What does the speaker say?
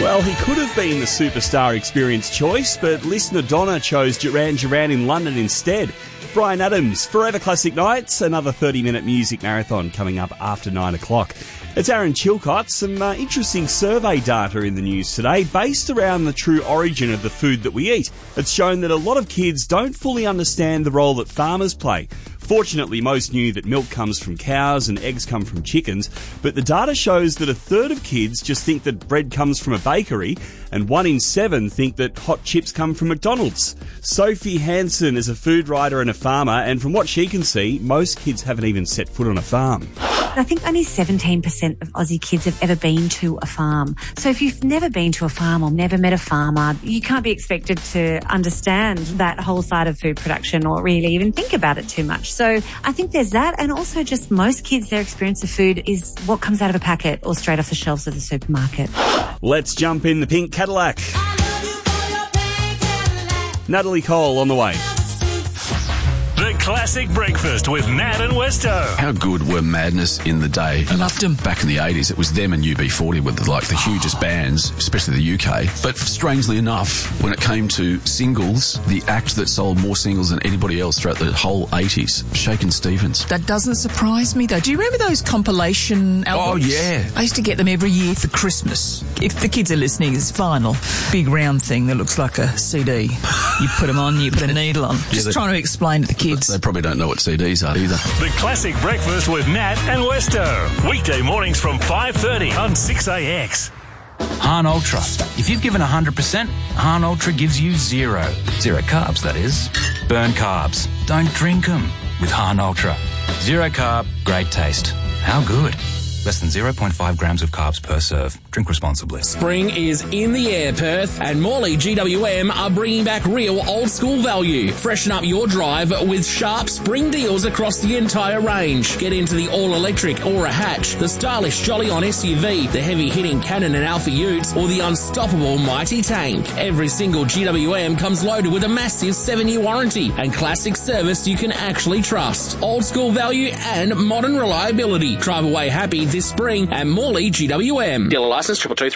Well, he could have been the Superstar Experience choice, but listener Donna chose Duran Duran in London instead. Bryan Adams, Forever Classic Nights, another 30-minute music marathon coming up after 9 o'clock. It's Aaron Chilcott. Some interesting survey data in the news today based around the true origin of the food that we eat. It's shown that a lot of kids don't fully understand the role that farmers play. Fortunately, most knew that milk comes from cows and eggs come from chickens, but the data shows that a third of kids just think that bread comes from a bakery, and 1 in 7 think that hot chips come from McDonald's. Sophie Hansen is a food writer and a farmer, and from what she can see, most kids haven't even set foot on a farm. I think only 17% of Aussie kids have ever been to a farm. So if you've never been to a farm or never met a farmer, you can't be expected to understand that whole side of food production or really even think about it too much. So I think there's that, and also just most kids, their experience of food is what comes out of a packet or straight off the shelves of the supermarket. Let's jump in the pink Cadillac. Natalie Cole on the way. The Classic Breakfast with Nat and Westo. How good were Madness in the day? I loved them. Back in the 80s, it was them and UB40 with like the hugest bands, especially the UK. But strangely enough, when it came to singles, the act that sold more singles than anybody else throughout the whole 80s, Shakin' Stevens. That doesn't surprise me, though. Do you remember those compilation albums? Oh, yeah. I used to get them every year for Christmas. If the kids are listening, it's vinyl. Big round thing that looks like a CD. You put them on, you put a needle on. Just trying to explain to the kids. They probably don't know what CDs are either. The Classic Breakfast with Nat and Westo. Weekday mornings from 5:30 on 6AX. Han Ultra. If you've given 100%, Han Ultra gives you 0. 0 carbs, that is. Burn carbs. Don't drink them with Han Ultra. 0 carb, great taste. How good? Less than 0.5 grams of carbs per serve. Drink responsibly. Spring is in the air, Perth, and Morley GWM are bringing back real old school value. Freshen up your drive with sharp spring deals across the entire range. Get into the all-electric Aura Hatch, the stylish Jolly-On SUV, the heavy-hitting Cannon and Alpha Utes, or the unstoppable Mighty Tank. Every single GWM comes loaded with a massive 7-year warranty and classic service you can actually trust. Old school value and modern reliability. Drive away happy this spring at Morley GWM. Dealer license 222.